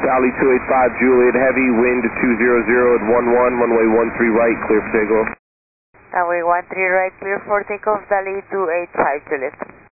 Valley 285 Juliet Heavy, wind 200 at 11, runway 13 right, clear for takeoff. Runway 13 right, clear for takeoff, Valley 285 Juliet.